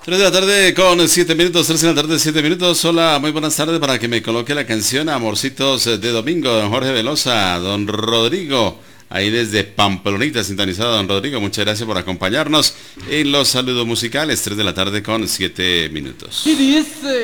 3 de la tarde con 7 minutos, 3 de la tarde, 7 minutos. Hola, muy buenas tardes para que me coloque la canción Amorcitos de Domingo, don Jorge Velosa, don Rodrigo, ahí desde Pamplonita, sintonizado, don Rodrigo. Muchas gracias por acompañarnos en los saludos musicales, 3 de la tarde con 7 minutos. Y dice...